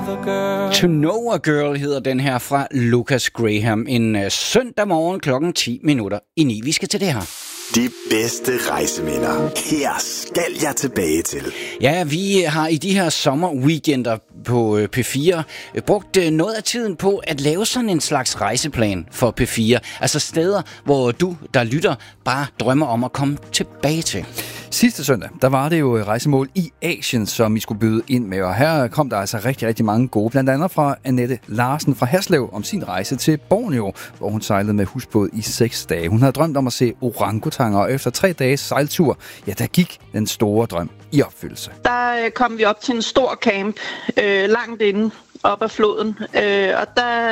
To Know a Girl hedder den her fra Lucas Graham. En søndag morgen klokken 9:10. Vi skal til det her. De bedste rejseminder. Her skal jeg tilbage til. Ja, vi har i de her sommerweekender på P4 brugt noget af tiden på at lave sådan en slags rejseplan for P4. Altså steder, hvor du, der lytter, bare drømmer om at komme tilbage til. Sidste søndag, der var det jo rejsemål i Asien, som I skulle byde ind med. Og her kom der altså rigtig, rigtig mange gode. Blandt andet fra Annette Larsen fra Haslev om sin rejse til Borneo, hvor hun sejlede med husbåd i 6 dage. Hun havde drømt om at se orangutanger, og efter 3 dages sejltur, ja, der gik den store drøm i opfyldelse. Der kom vi op til en stor camp, langt inde op ad floden, og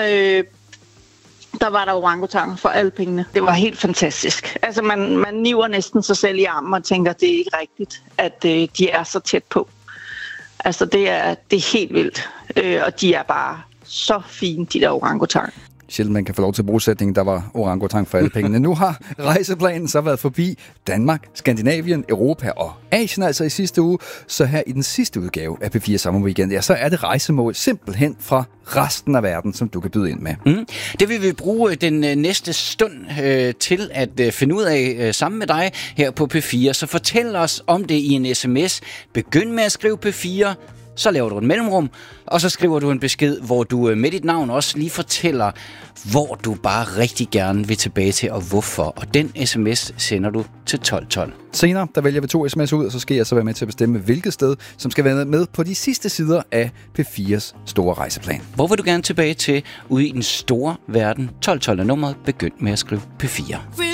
der var der orangutanger for alle pengene. Det var helt fantastisk. Altså man niver næsten sig selv i armen og tænker, det er ikke rigtigt, at de er så tæt på. Altså det er helt vildt, og de er bare så fine, de der orangutanger. Sjældent man kan få lov til brugsætningen, der var orangutang for alle pengene. Nu har rejseplanen så været forbi Danmark, Skandinavien, Europa og Asien altså i sidste uge. Så her i den sidste udgave af P4 Sommerweekend, ja, så er det rejsemål simpelthen fra resten af verden, som du kan byde ind med. Det vil vi bruge den næste stund til at finde ud af sammen med dig her på P4. Så fortæl os om det i en sms. Begynd med at skrive P4. Så laver du et mellemrum, og så skriver du en besked, hvor du med dit navn også lige fortæller, hvor du bare rigtig gerne vil tilbage til, og hvorfor. Og den sms sender du til 1212. Senere, der vælger vi 2 sms'er ud, og så skal jeg så være med til at bestemme, hvilket sted, som skal være med på de sidste sider af P4's store rejseplan. Hvor vil du gerne tilbage til ude i den store verden? 1212 er nummeret. Begynd med at skrive P4.